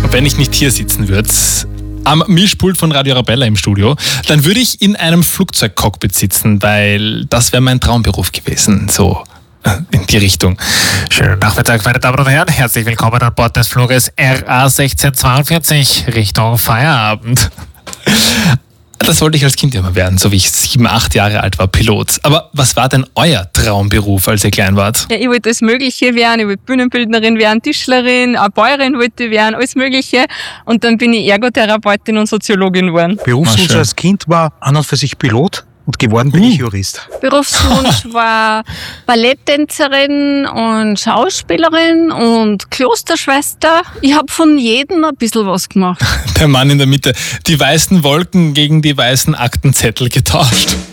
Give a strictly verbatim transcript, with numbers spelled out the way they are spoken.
wenn ich nicht hier sitzen würde, am Mischpult von Radio Arabella im Studio, dann würde ich in einem Flugzeugcockpit sitzen, weil das wäre mein Traumberuf gewesen, so in die Richtung. Schönen Nachmittag, meine Damen und Herren. Herzlich willkommen an Bord des Fluges R A sechzehn zweiundvierzig Richtung Feierabend. Das wollte ich als Kind immer werden, so wie ich sieben, acht Jahre alt war, Pilot. Aber was war denn euer Traumberuf, als ihr klein wart? Ja, ich wollte alles Mögliche werden. Ich wollte Bühnenbildnerin werden, Tischlerin, eine Bäuerin wollte ich werden, alles Mögliche. Und dann bin ich Ergotherapeutin und Soziologin geworden. Berufswunsch als Kind war an und für sich Pilot und geworden bin uh. ich Jurist. Berufswunsch war Balletttänzerin und Schauspielerin und Klosterschwester. Ich habe von jedem ein bisschen was gemacht. Der Mann in der Mitte. Die weißen Wolken gegen die weißen Aktenzettel getauscht.